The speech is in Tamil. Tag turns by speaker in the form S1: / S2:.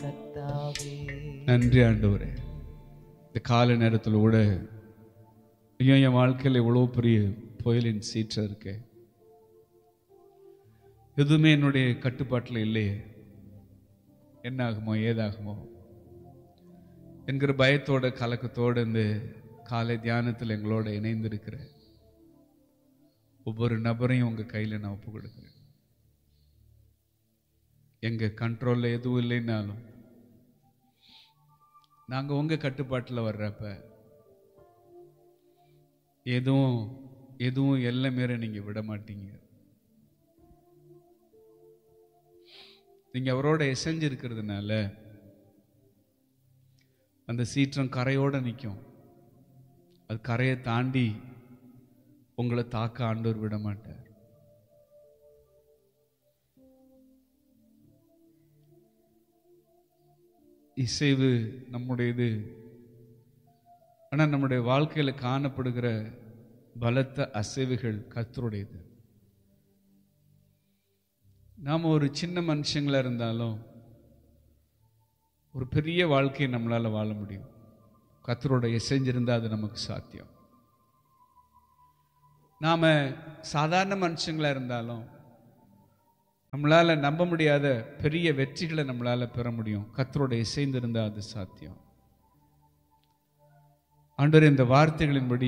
S1: கர்த்தாவே.
S2: நன்றி ஆண்டவரே. இந்த கால நேரத்தில் கூட ஐயோ என் வாழ்க்கையில் இவ்வளோ பெரிய புயலின் சீற்றம் இருக்கு, எதுவுமே என்னுடைய கட்டுப்பாட்டில் இல்லையே, என்ன ஆகுமோ ஏதாகுமோ என்கிற பயத்தோட கலக்கத்தோடு இந்த காலை தியானத்தில் எங்களோட இணைந்திருக்கிற ஒவ்வொரு நபரையும் உங்க கையில் நான் ஒப்பு கொடுக்குறேன். எங்க கண்ட்ரோல்ல எதுவும் இல்லைன்னாலும் நாங்கள் உங்க கட்டுப்பாட்டில் வர்றப்ப எதுவும் எல்லை மீற நீங்க விட மாட்டீங்க. நீங்க அவரோட இசைஞ்சிருக்கிறதுனால அந்த சீற்றம் கரையோட நிற்கும். அது கரையை தாண்டி உங்களை தாக்க ஆண்டவர் விட மாட்டார். இசைவு நம்முடையது, ஆனால் நம்முடைய வாழ்க்கையில் காணப்படுகிற பலத்த அசைவுகள் கர்த்தருடையது. நாம் ஒரு சின்ன மனுஷங்களா இருந்தாலும் ஒரு பெரிய வாழ்க்கையை நம்மளால வாழ முடியும். கர்த்தரோட இசைஞ்சிருந்தா அது நமக்கு சாத்தியம். நாம சாதாரண மனுஷங்களா இருந்தாலும் நம்மளால நம்ப முடியாத பெரிய வெற்றிகளை நம்மளால பெற முடியும். கர்த்தரோட இசைந்திருந்தா அது சாத்தியம். ஆண்டவரே, இந்த வார்த்தைகளின்படி